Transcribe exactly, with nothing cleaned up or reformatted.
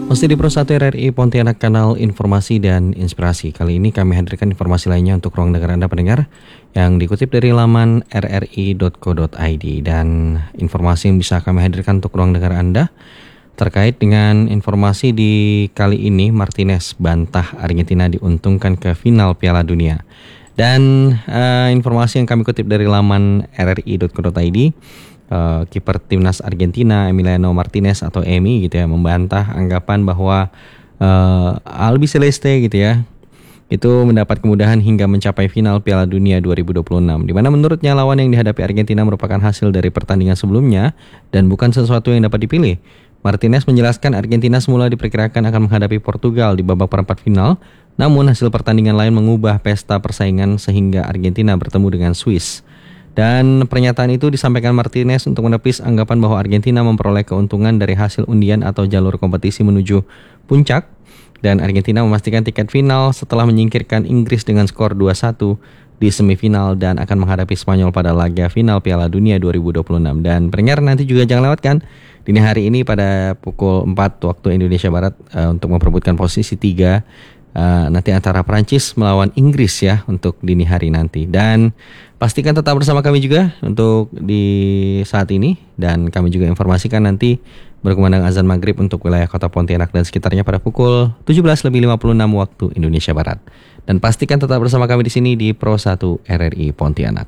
Masih di Pro satu R R I Pontianak, kanal informasi dan inspirasi. Kali ini kami hadirkan informasi lainnya untuk ruang dengar Anda pendengar yang dikutip dari laman r r i dot co dot i d. Dan informasi yang bisa kami hadirkan untuk ruang dengar Anda terkait dengan informasi di kali ini, Martinez bantah Argentina diuntungkan ke final Piala Dunia. Dan uh, informasi yang kami kutip dari laman r r i dot co dot i d, Uh, kiper timnas Argentina Emiliano Martinez atau Emi gitu ya, membantah anggapan bahwa uh, Albiceleste gitu ya itu mendapat kemudahan hingga mencapai final Piala Dunia dua ribu dua puluh enam, di mana menurutnya lawan yang dihadapi Argentina merupakan hasil dari pertandingan sebelumnya dan bukan sesuatu yang dapat dipilih. Martinez menjelaskan Argentina semula diperkirakan akan menghadapi Portugal di babak perempat final, namun hasil pertandingan lain mengubah pesta persaingan sehingga Argentina bertemu dengan Swiss. Dan pernyataan itu disampaikan Martinez untuk menepis anggapan bahwa Argentina memperoleh keuntungan dari hasil undian atau jalur kompetisi menuju puncak, dan Argentina memastikan tiket final setelah menyingkirkan Inggris dengan skor dua satu di semifinal dan akan menghadapi Spanyol pada laga final Piala Dunia dua ribu dua puluh enam. Dan pendengar, nanti juga jangan lewatkan dini hari ini pada pukul empat waktu Indonesia Barat uh, untuk memperebutkan posisi tiga Uh, nanti antara Prancis melawan Inggris ya untuk dini hari nanti. Dan pastikan tetap bersama kami juga untuk di saat ini, dan kami juga informasikan nanti berkumandang azan maghrib untuk wilayah kota Pontianak dan sekitarnya pada pukul tujuh belas lebih lima puluh enam waktu Indonesia Barat. Dan pastikan tetap bersama kami di sini di Pro satu R R I Pontianak.